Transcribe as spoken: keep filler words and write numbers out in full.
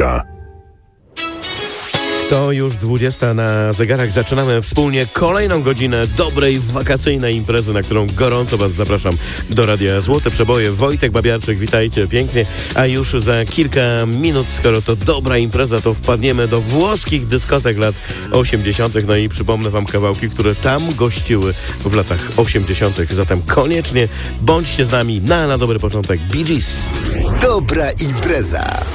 Polska. To już dwudziesta na zegarach. Zaczynamy wspólnie kolejną godzinę dobrej wakacyjnej imprezy, na którą gorąco Was zapraszam do Radia Złote Przeboje. Wojtek Babiarczyk, witajcie pięknie. A już za kilka minut, skoro to dobra impreza, to wpadniemy do włoskich dyskotek lat osiemdziesiątych. No i przypomnę Wam kawałki, które tam gościły w latach osiemdziesiątych. Zatem koniecznie bądźcie z nami na, na dobry początek Bee Gees. Dobra impreza.